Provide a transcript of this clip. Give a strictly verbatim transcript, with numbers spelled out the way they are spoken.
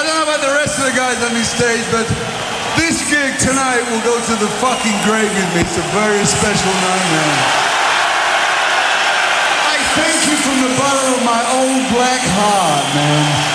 don't know about the rest of the guys on this stage, but this gig tonight will go to the fucking grave with me. It's a very special night, man. I thank you from the bottom of my old black heart, man.